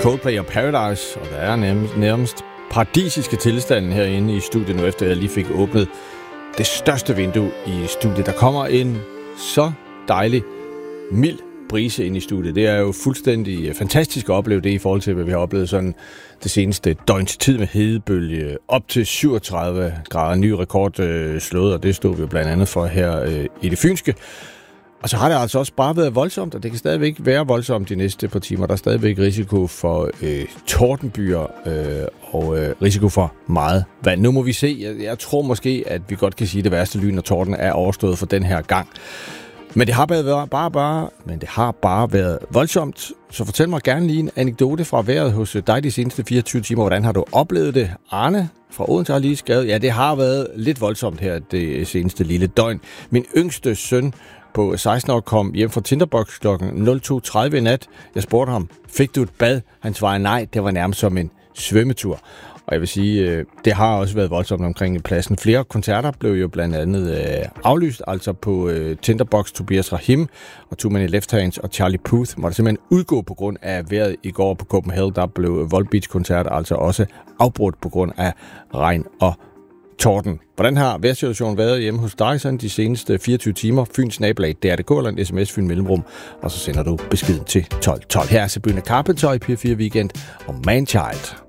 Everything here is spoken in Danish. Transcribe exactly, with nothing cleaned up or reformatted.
Coldplay og Paradise, og der er nærmest, nærmest paradisiske tilstanden herinde i studiet nu, efter jeg lige fik åbnet det største vindue i studiet. Der kommer en så dejlig, mild brise ind i studiet. Det er jo fuldstændig fantastisk at opleve det i forhold til, hvad vi har oplevet sådan det seneste døgns tid med hedebølge. Op til syvogtredive grader, ny rekord øh, slået, og det stod vi jo blandt andet for her øh, i det fynske. Og så har det altså også bare været voldsomt, og det kan stadigvæk være voldsomt de næste par timer. Der er stadigvæk risiko for øh, tordenbyer øh, og øh, risiko for meget vand. Nu må vi se. Jeg, jeg tror måske, at vi godt kan sige, at det værste lyn og torden er overstået for den her gang. Men det har bare, bare, bare, men det har bare været voldsomt. Så fortæl mig gerne lige en anekdote fra vejret hos dig de seneste fireogtyve timer. Hvordan har du oplevet det? Arne fra Odense har lige skrevet, ja, det har været lidt voldsomt her det seneste lille døgn. Min yngste søn på seksten år kom hjem fra Tinderbox klokken nul to tredive i nat. Jeg spurgte ham, fik du et bad? Han svarede nej, det var nærmest som en svømmetur. Og jeg vil sige, det har også været voldsomt omkring pladsen. Flere koncerter blev jo blandt andet aflyst, altså på Tinderbox, Tobias Rahim og Too Many Left Hands og Charlie Puth måtte simpelthen udgå på grund af vejret i går på Copenhagen. Der blev Volbeat-koncerter altså også afbrudt på grund af regn og torden. Hvordan har vejrsituationen været hjemme hos dig sådan de seneste fireogtyve timer? Fyns nabolag, D R D K eller en sms Fyn Mellemrum, og så sender du beskeden til tolv tolv. Her er Sabrina Carpenter i P fire Weekend og Manchild.